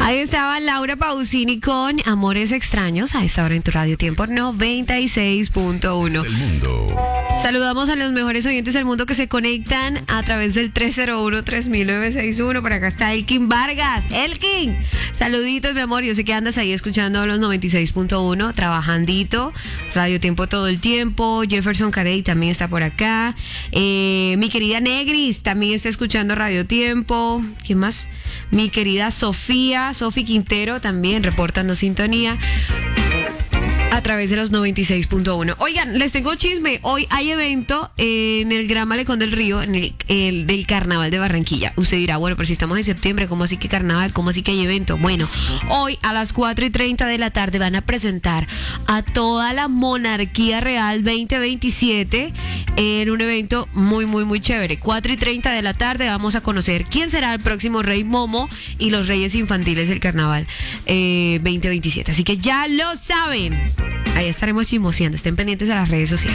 Ahí estaba Laura Pausini con Amores Extraños a esta hora en tu Radio Tiempo 96.1. El mundo. Saludamos a los mejores oyentes del mundo que se conectan a través del 301-3961. Por acá está Elkin Vargas. Elkin, saluditos, mi amor. Yo sé que andas ahí escuchando los 96.1, trabajandito. Radio Tiempo todo el tiempo. Jefferson Carey también está por acá. Mi querida Negris también está escuchando Radio Tiempo. ¿Quién más? Mi querida Sofía, Sofi Quintero también reportando sintonía a través de los 96.1. Oigan, les tengo chisme. Hoy hay evento en el Gran Malecón del Río, en el del Carnaval de Barranquilla. Usted dirá, bueno, pero si estamos en septiembre, ¿cómo así que carnaval? ¿Cómo así que hay evento? Bueno, hoy a las 4:30 de la tarde van a presentar a toda la Monarquía Real 2027 en un evento muy, muy, muy chévere. 4:30 de la tarde vamos a conocer quién será el próximo Rey Momo y los Reyes Infantiles del Carnaval 2027. Así que ya lo saben. Ahí estaremos chismoseando. Estén pendientes de las redes sociales.